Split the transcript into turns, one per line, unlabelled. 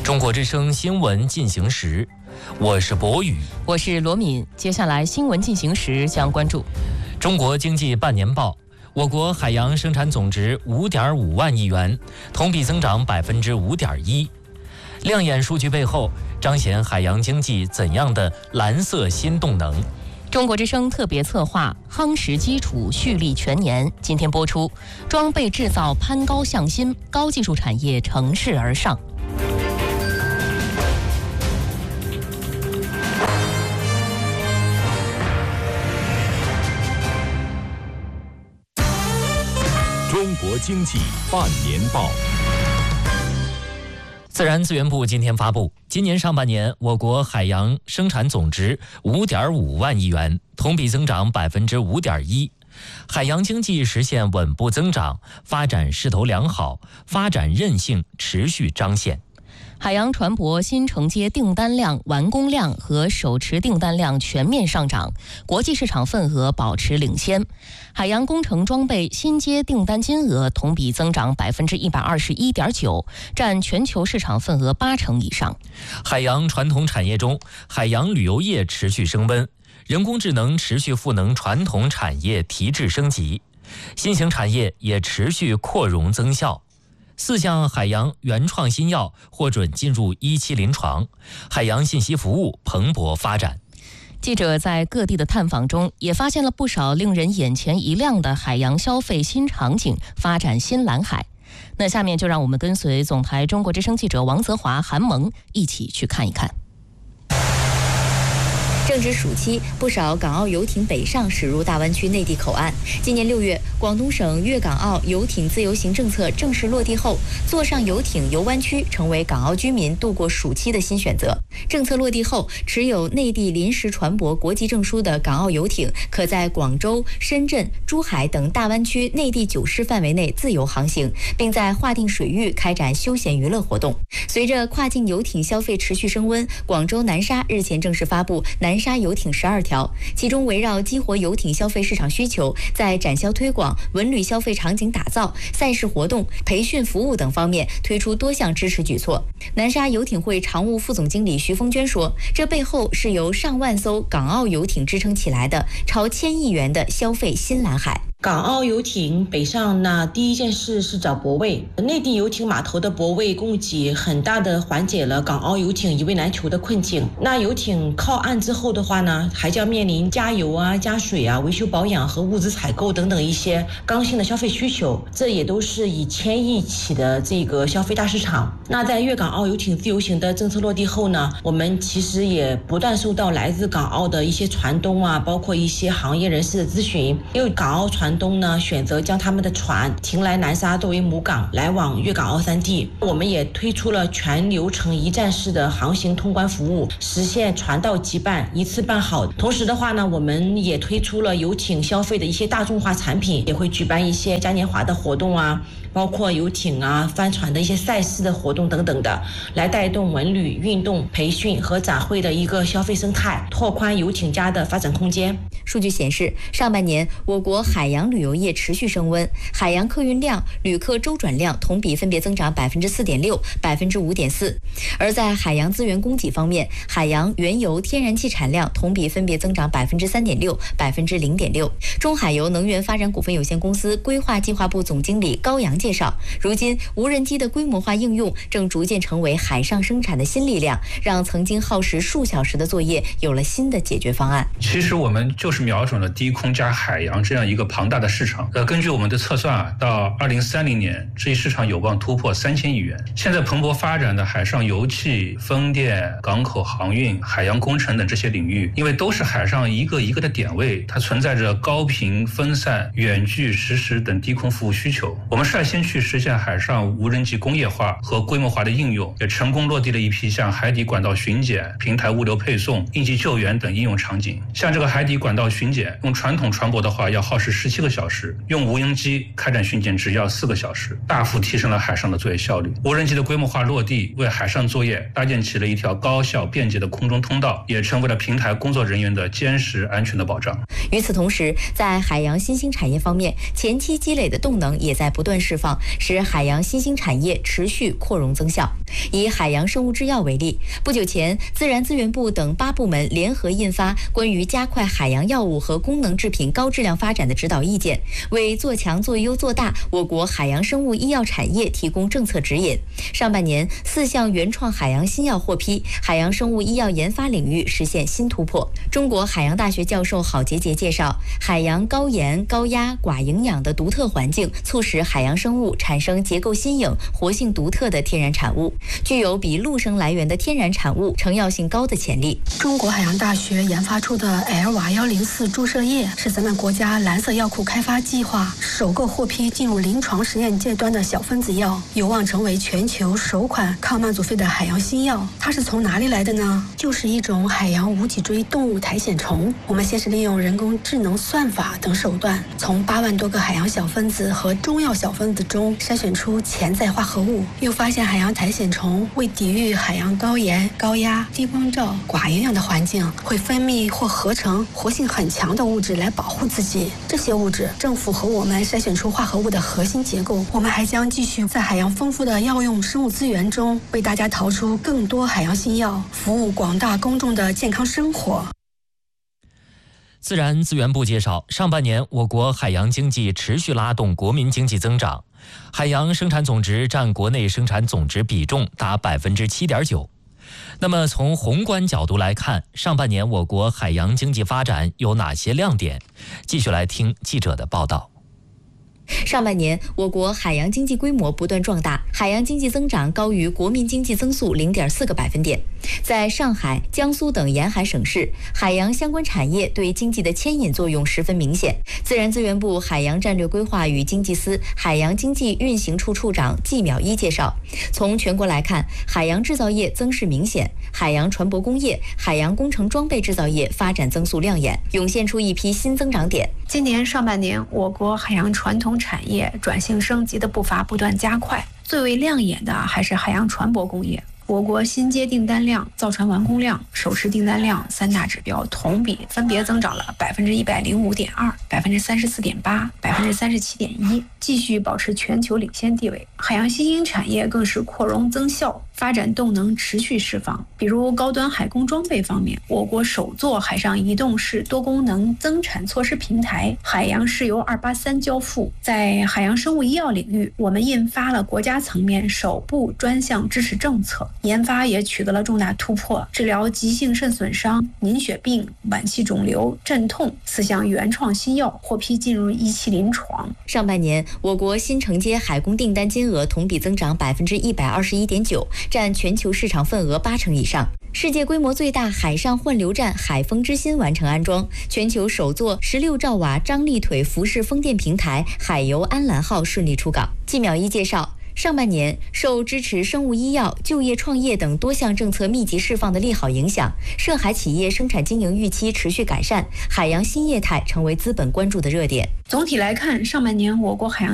中国之声新闻进行时，我是博宇，
我是罗敏。接下来新闻进行时将关注
中国经济半年报。我国海洋生产总值5.5万亿元，同比增长5.1%。亮眼数据背后，彰显海洋经济怎样的蓝色新动能？
中国之声特别策划夯实基础，蓄力全年，今天播出。装备制造攀高向新，高技术产业乘势而上。
中国经济半年报。
自然资源部今天发布，今年上半年我国海洋生产总值5.5万亿元，同比增长5.1%。海洋经济实现稳步增长，发展势头良好，发展韧性持续彰显。
海洋船舶新承接订单量、完工量和手持订单量全面上涨，国际市场份额保持领先。海洋工程装备新接订单金额同比增长121.9%，占全球市场份额80%以上。
海洋传统产业中，海洋旅游业持续升温，人工智能持续赋能传统产业提质升级，新型产业也持续扩容增效。4项海洋原创新药获准进入1期临床，海洋信息服务蓬勃发展。
记者在各地的探访中，也发现了不少令人眼前一亮的海洋消费新场景，发展新蓝海。那下面就让我们跟随总台中国之声记者王泽华、韩萌一起去看一看。
正值暑期，不少港澳游艇北上驶入大湾区内地口岸。今年6月，广东省粤港澳游艇自由行政策正式落地后，坐上游艇游湾区成为港澳居民度过暑期的新选择。政策落地后，持有内地临时船舶国籍证书的港澳游艇可在广州、深圳、珠海等大湾区内地9市范围内自由航行，并在划定水域开展休闲娱乐活动。随着跨境游艇消费持续升温，广州南沙日前正式发布南沙游艇12条，其中围绕激活游艇消费市场需求，在展销推广、文旅消费场景打造、赛事活动、培训服务等方面推出多项支持举措。南沙游艇会常务副总经理徐峰娟说，这背后是由上万艘港澳游艇支撑起来的超1000亿元的消费新蓝海。
港澳游艇北上，那第一件事是找泊位。内地游艇码头的泊位供给很大的缓解了港澳游艇一位难求的困境。那游艇靠岸之后的话呢，还将面临加油啊、加水啊、维修保养和物资采购等等一些刚性的消费需求，这也都是以1000亿起的这个消费大市场。那在粤港澳游艇自由行的政策落地后呢，我们其实也不断收到来自港澳的一些船东啊，包括一些行业人士的咨询，因为港澳船东呢选择将他们的船停来南沙作为母港，来往粤港澳3地。我们也推出了全流程一站式的航行通关服务，实现船到即办，一次办好。同时的话呢，我们也推出了游艇消费的一些大众化产品，也会举办一些嘉年华的活动啊，包括游艇啊、帆船的一些赛事的活动等等的，来带动文旅、运动、培训和展会的一个消费生态，拓宽游艇家的发展空间。
数据显示，上半年我国海洋旅游业持续升温，海洋客运量、旅客周转量同比分别增长4.6%、5.4%。而在海洋资源供给方面，海洋原油、天然气产量同比分别增长3.6%、0.6%。中海油能源发展股份有限公司规划计划部总经理高阳介绍，如今无人机的规模化应用正逐渐成为海上生产的新力量，让曾经耗时数小时的作业有了新的解决方案。
其实我们就是瞄准了低空加海洋这样一个庞大的市场。根据我们的测算啊，到2030年，这一市场有望突破3000亿元。现在蓬勃发展的海上油气、风电、港口航运、海洋工程等这些领域，因为都是海上一个一个的点位，它存在着高频、分散、远距、实时等低空服务需求。我们率先去实现海上无人机工业化和规模化的应用，也成功落地了一批像海底管道巡检、平台物流配送、应急救援等应用场景。像这个海底管道巡检，用传统船舶的话要耗时17 7个小时，用无人机开展巡检只要4个小时，大幅提升了海上的作业效率。无人机的规模化落地，为海上作业搭建起了一条高效便捷的空中通道，也成为了平台工作人员的坚实安全的保障。
与此同时，在海洋新兴产业方面，前期积累的动能也在不断释放，使海洋新兴产业持续扩容增效。以海洋生物制药为例，不久前，自然资源部等8部门联合印发关于加快海洋药物和功能制品高质量发展的指导意见，为做强做优做大我国海洋生物医药产业提供政策指引。上半年4项原创海洋新药获批，海洋生物医药研发领域实现新突破。中国海洋大学教授郝杰介绍，海洋高盐、高压、寡营养的独特环境，促使海洋生物产生结构新颖、活性独特的天然产物，具有比陆生来源的天然产物成药性高的潜力。
中国海洋大学研发出的 L 瓦104注射液是咱们国家蓝色药库开发计划首个获批进入临床实验阶段的小分子药，有望成为全球首款抗慢阻肺的海洋新药。它是从哪里来的呢？就是一种海洋无脊椎动物苔藓虫。我们先是利用人工智能算法等手段，从8万多个海洋小分子和中药小分子中筛选出潜在化合物，又发现海洋苔藓虫为抵御海洋高盐、高压、低光照、寡营养的环境，会分泌或合成活性很强的物质来保护自己。这些物质正符合我们筛选出化合物的核心结构。我们还将继续在海洋丰富的药用生物资源中，为大家淘出更多海洋新药，服务广大公众的健康生活。
自然资源部介绍，上半年我国海洋经济持续拉动国民经济增长，海洋生产总值占国内生产总值比重达 7.9%。那么从宏观角度来看，上半年我国海洋经济发展有哪些亮点？继续来听记者的报道。
上半年，我国海洋经济规模不断壮大，海洋经济增长高于国民经济增速 0.4个百分点。在上海、江苏等沿海省市，海洋相关产业对经济的牵引作用十分明显。自然资源部海洋战略规划与经济司海洋经济运行处处长季淼一介绍，从全国来看，海洋制造业增势明显，海洋船舶工业、海洋工程装备制造业发展增速亮眼，涌现出一批新增长点。
今年上半年，我国海洋传统产业转型升级的步伐不断加快，最为亮眼的还是海洋船舶工业。我国新接订单量、造船完工量、手持订单量3大指标同比分别增长了 105.2%、34.8%、37.1%，继续保持全球领先地位。海洋新兴产业更是扩容增效，发展动能持续释放。比如高端海工装备方面，我国首座海上移动式多功能增产措施平台海洋石油283交付。在海洋生物医药领域，我们印发了国家层面首部专项支持政策，研发也取得了重大突破，治疗急性肾损伤、凝血病、晚期肿瘤、镇痛4项原创新药获批进入1期临床。
上半年，我国新承接海工订单金额同比增长 121.9%， 占全球市场份额80%以上。世界规模最大海上换流站海风之心完成安装，全球首座16兆瓦张力腿浮式风电平台海游安澜号顺利出港。季淼一介绍，上半年受支持生物医药、就业创业等多项政策密集释放的利好影响，涉海企业生产经营预期持续改善，海洋新业态成为资本关注的热点。
总体来看，上半年我国海洋